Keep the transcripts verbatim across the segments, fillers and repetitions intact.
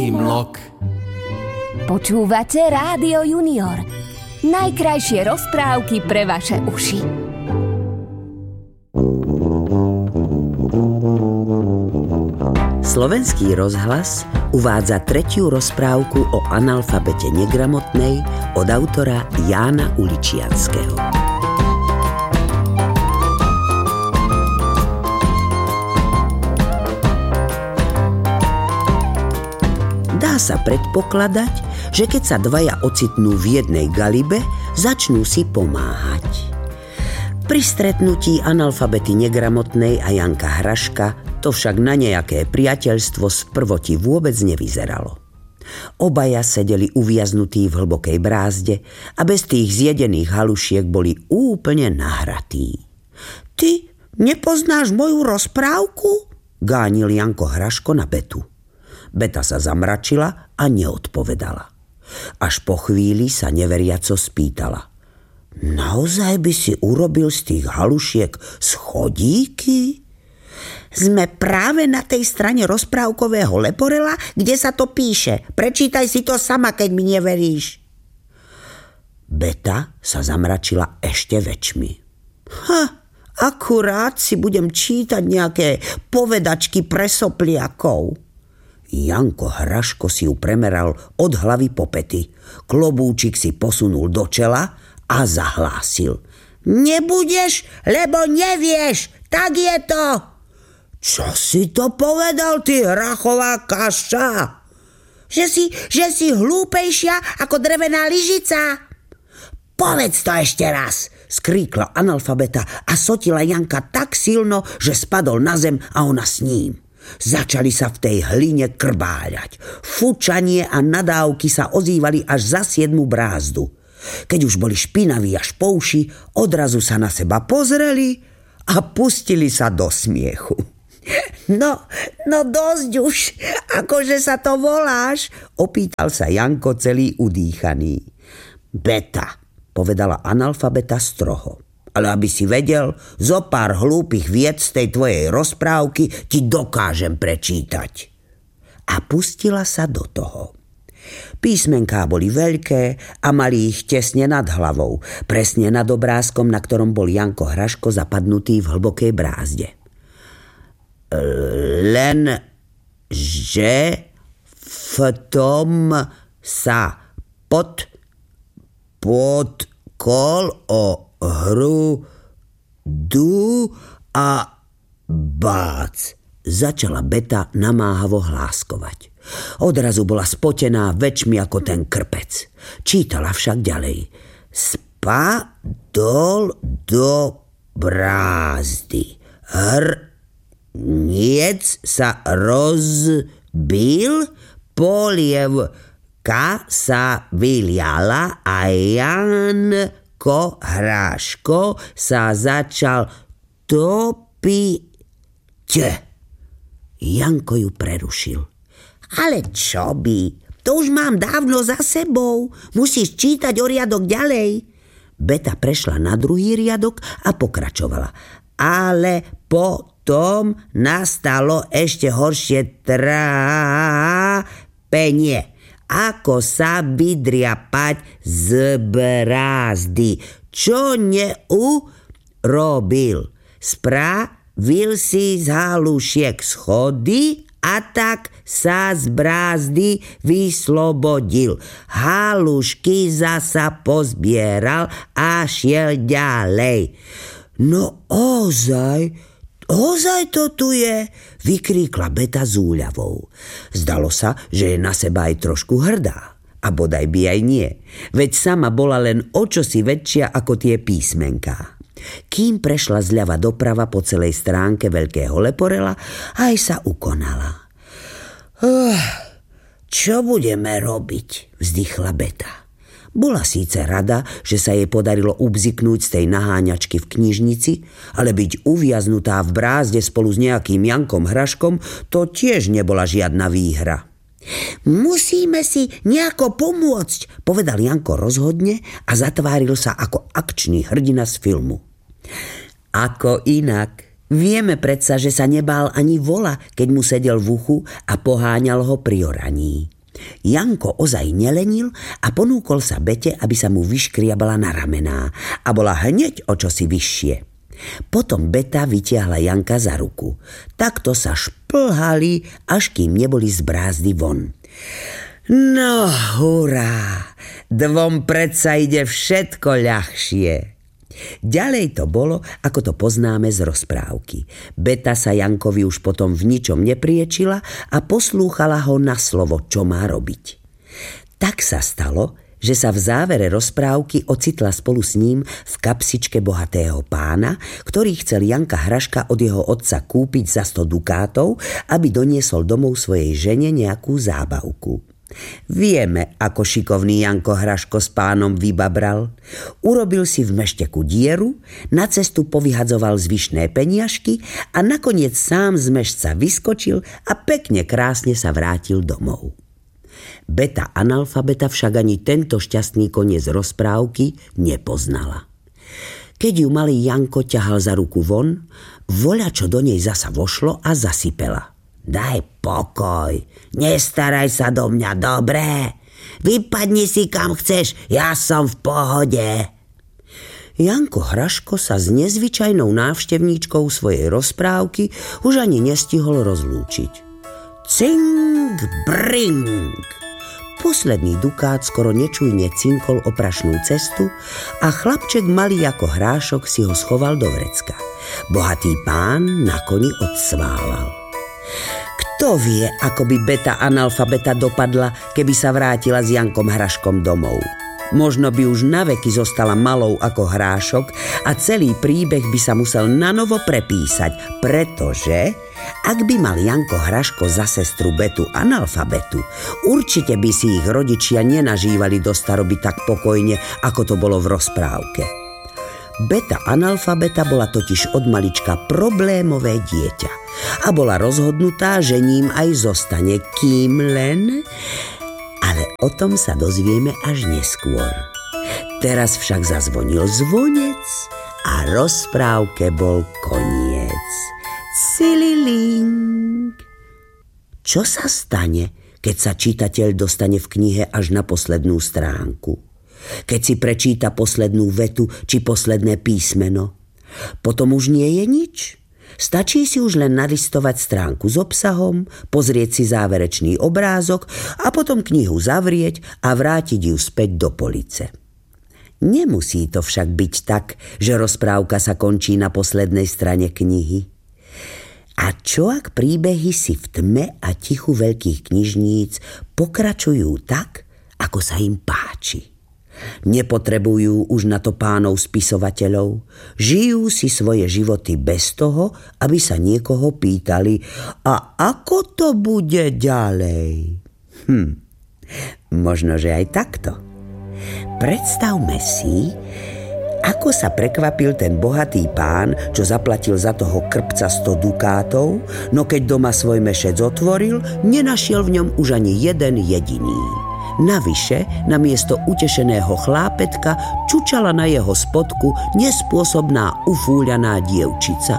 Zelený mlok. Počúvate Rádio Junior. Najkrajšie rozprávky pre vaše uši. Slovenský rozhlas uvádza tretiu rozprávku o analfabete negramotnej od autora Jána Uličianskeho. Dá sa predpokladať, že keď sa dvaja ocitnú v jednej galibe, začnú si pomáhať. Pri stretnutí analfabety negramotnej a Janka Hraška to však na nejaké priateľstvo z prvoti vôbec nevyzeralo. Obaja sedeli uviaznutí v hlbokej brázde a bez tých zjedených halušiek boli úplne nahratí. Ty nepoznáš moju rozprávku? Gánil Janko Hraško na Betu. Beta sa zamračila a neodpovedala. Až po chvíli sa neveriaco spýtala. Naozaj by si urobil z tých halušiek schodíky? Sme práve na tej strane rozprávkového leporela, kde sa to píše. Prečítaj si to sama, keď mi neveríš. Beta sa zamračila ešte väčšmi. Ha, akurát si budem čítať nejaké povedačky pre sopliakov. Janko Hraško si ju premeral od hlavy po pety. Klobúčik si posunul do čela a zahlásil. Nebudeš, lebo nevieš, tak je to. Čo si to povedal, ty hrachová kaša? Že si, že si hlúpejšia ako drevená lyžica. Povedz to ešte raz, skríkla analfabeta a sotila Janka tak silno, že spadol na zem a ona s ním. Začali sa v tej hline krbáľať. Fučanie a nadávky sa ozývali až za siedmu brázdu. Keď už boli špinaví až po uši, odrazu sa na seba pozreli a pustili sa do smiechu. No, no dosť už, akože sa to voláš? Opýtal sa Janko celý udýchaný. Beta, povedala analfabeta stroho. Ale aby si vedel, zo pár hlúpych vied z tej tvojej rozprávky ti dokážem prečítať. A pustila sa do toho. Písmenká boli veľké a mali ich tesne nad hlavou, presne nad obrázkom, na ktorom bol Janko Hraško zapadnutý v hlbokej brázde. Len, že v tom sa pod, podkol o hru du a bác. Začala Beta namáhavo hláskovať. Odrazu bola spotená väčšmi ako ten krpec. Čítala však ďalej. Spadol do brázdy. Hrniec sa rozbil, polievka sa vyliala a Jan Ko Hráško sa začal topiť. Janko ju prerušil. Ale čo by? To už mám dávno za sebou. Musíš čítať o riadok ďalej. Beta prešla na druhý riadok a pokračovala. Ale potom nastalo ešte horšie trápenie. Ako sa vydriapať z brázdy. Čo neurobil? Spravil si z halušiek schody a tak sa z brázdy vyslobodil. Halušky zasa pozbieral a šiel ďalej. No ozaj... Ozaj to tu je, vykríkla Beta s úľavou. Zdalo sa, že je na seba aj trošku hrdá. A bodaj by aj nie. Veď sama bola len o čosi väčšia ako tie písmenká. Kým prešla zľava doprava po celej stránke veľkého leporela, aj sa ukonala. Uh, čo budeme robiť? Vzdychla Beta. Bola síce rada, že sa jej podarilo ubziknúť z tej naháňačky v knižnici, ale byť uviaznutá v brázde spolu s nejakým Jankom Hraškom, to tiež nebola žiadna výhra. Musíme si nejako pomôcť, povedal Janko rozhodne a zatváril sa ako akčný hrdina z filmu. Ako inak? Vieme predsa, že sa nebál ani vola, keď mu sedel v uchu a poháňal ho pri oraní. Janko ozaj nelenil a ponúkol sa Bete, aby sa mu vyškriabala na ramená a bola hneď o čosi vyššie. Potom Beta vytiahla Janka za ruku. Takto sa šplhali, až kým neboli z brázdy von. No hurá, dvom predsa ide všetko ľahšie. Ďalej to bolo, ako to poznáme z rozprávky. Beta sa Jankovi už potom v ničom nepriečila a poslúchala ho na slovo, čo má robiť. Tak sa stalo, že sa v závere rozprávky ocitla spolu s ním v kapsičke bohatého pána, ktorý chcel Janka Hraška od jeho otca kúpiť za sto dukátov, aby doniesol domov svojej žene nejakú zábavku. Vieme, ako šikovný Janko Hraško s pánom vybabral. Urobil si v mešteku dieru, na cestu povyhadzoval zvyšné peniažky a nakoniec sám z mešca vyskočil a pekne krásne sa vrátil domov. Beta analfabeta však ani tento šťastný koniec rozprávky nepoznala. Keď ju malý Janko ťahal za ruku von, voľačo do nej zasa vošlo a zasypela. Daj pokoj, nestaraj sa do mňa, dobré? Vypadni si kam chceš, ja som v pohode. Janko Hraško sa s nezvyčajnou návštevníčkou svojej rozprávky už ani nestihol rozlúčiť. Cing, bring! Posledný dukát skoro nečujne cinkol o prašnú cestu a chlapček malý ako hrášok si ho schoval do vrecka. Bohatý pán na koni odsválal. Kto vie, ako by Beta analfabeta dopadla, keby sa vrátila s Jankom Hraškom domov? Možno by už naveky zostala malou ako hrášok a celý príbeh by sa musel nanovo prepísať, pretože ak by mal Janko Hraško za sestru Betu analfabetu, určite by si ich rodičia nenažívali do staroby tak pokojne, ako to bolo v rozprávke. Beta analfabeta bola totiž od malička problémové dieťa a bola rozhodnutá, že ním aj zostane, kým len... Ale o tom sa dozvieme až neskôr. Teraz však zazvonil zvonec a rozprávke bol koniec. Cililing. Čo sa stane, keď sa čitateľ dostane v knihe až na poslednú stránku? Keď si prečíta poslednú vetu či posledné písmeno? Potom už nie je nič. Stačí si už len nalistovať stránku s obsahom, pozrieť si záverečný obrázok a potom knihu zavrieť a vrátiť ju späť do police. Nemusí to však byť tak, že rozprávka sa končí na poslednej strane knihy. A čo ak príbehy si v tme a tichu veľkých knižníc pokračujú tak, ako sa im páči? Nepotrebujú už na to pánov spisovateľov. Žijú si svoje životy bez toho, aby sa niekoho pýtali, a ako to bude ďalej? Hm, možno, že aj takto. Predstavme si, ako sa prekvapil ten bohatý pán, čo zaplatil za toho krpca sto dukátov, no keď doma svoj mešec otvoril, nenašiel v ňom už ani jeden jediný. Navyše, namiesto utešeného chlápetka čučala na jeho spodku nespôsobná ufúľaná dievčica.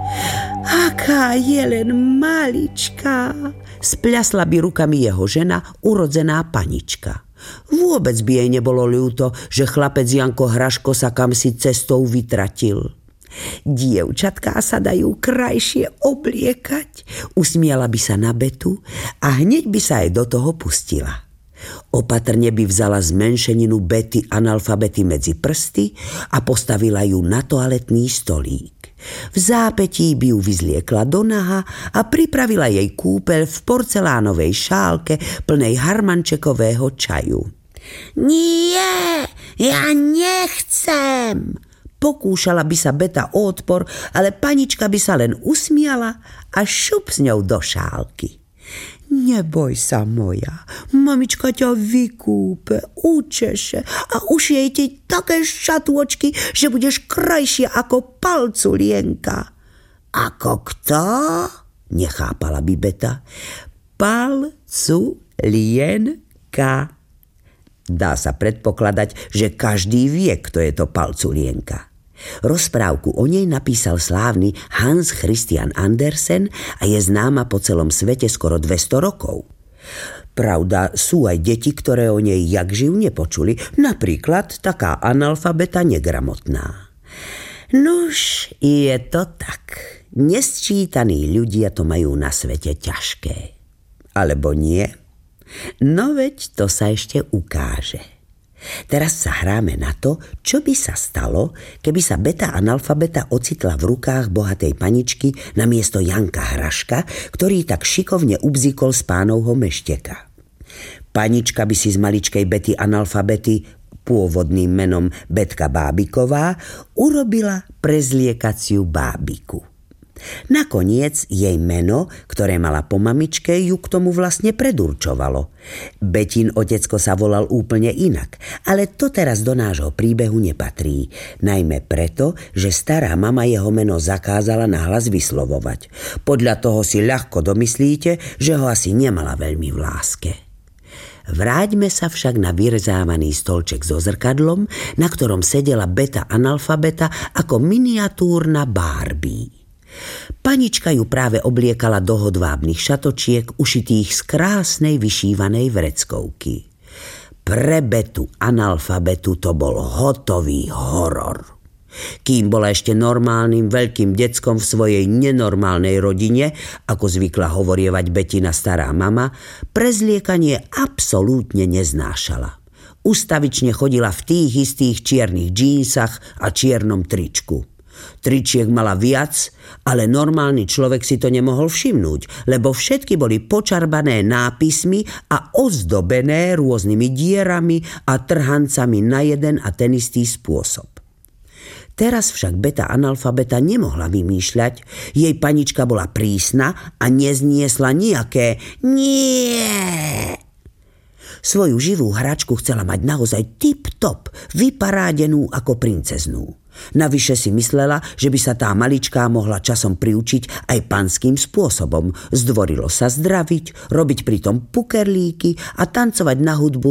Aká je len maličká, spľasla by rukami jeho žena, urodzená panička. Vôbec by jej nebolo ľúto, že chlapec Janko Hraško sa kamsi cestou vytratil. Dievčatká sa dajú krajšie obliekať, usmiala by sa na Betu a hneď by sa aj do toho pustila. Opatrne by vzala zmenšeninu Bety analfabety medzi prsty a postavila ju na toaletný stolík. V zápätí by ju vyzliekla do naha a pripravila jej kúpeľ v porcelánovej šálke plnej harmančekového čaju. Nie, ja nechcem! Pokúšala by sa Beta o odpor, ale panička by sa len usmiala a šup s ňou do šálky. Neboj sa, moja, mamička ťa vykúpe, učeše a ušije ti také šatôčky, že budeš krajšia ako palculienka. Ako kto? Nechápala by Beta. Palculienka. Dá sa predpokladať, že každý vie, kto je to palculienka. Rozprávku o nej napísal slávny Hans Christian Andersen a je známa po celom svete skoro dvesto rokov. Pravda, sú aj deti, ktoré o nej jak živ nepočuli. Napríklad taká analfabeta negramotná. Nuž, je to tak. Nesčítaní ľudia to majú na svete ťažké. Alebo nie? No veď to sa ešte ukáže. Teraz sa hráme na to, čo by sa stalo, keby sa beta analfabeta ocitla v rukách bohatej paničky namiesto Janka Hraška, ktorý tak šikovne ubzikol z pánovho mešteka. Panička by si z maličkej Bety analfabety, pôvodným menom Betka Bábiková, urobila prezliekaciu bábiku. Nakoniec jej meno, ktoré mala po mamičke, ju k tomu vlastne predurčovalo. Betin otecko sa volal úplne inak, ale to teraz do nášho príbehu nepatrí. Najmä preto, že stará mama jeho meno zakázala nahlas vyslovovať. Podľa toho si ľahko domyslíte, že ho asi nemala veľmi v láske. Vráťme sa však na vyrezávaný stolček so zrkadlom, na ktorom sedela beta analfabeta ako miniatúrna Barbie. Panička ju práve obliekala do hodvábnych šatočiek ušitých z krásnej vyšívanej vreckovky. Pre betu analfabetu to bol hotový horor. Kým bola ešte normálnym veľkým deckom v svojej nenormálnej rodine, ako zvykla hovorievať Betina stará mama, prezliekanie absolútne neznášala. Ustavične chodila v tých istých čiernych džínsach a čiernom tričku. Tričiek mala viac, ale normálny človek si to nemohol všimnúť, lebo všetky boli počarbané nápismi a ozdobené rôznymi dierami a trhancami na jeden a ten istý spôsob. Teraz však beta analfabeta nemohla vymýšľať, jej panička bola prísna a nezniesla nejaké nie. Svoju živú hračku chcela mať naozaj tip-top, vyparádenú ako princeznú. Navyše si myslela, že by sa tá maličká mohla časom priučiť aj panským spôsobom. Zdvorilo sa zdraviť, robiť pritom pukerlíky a tancovať na hudbu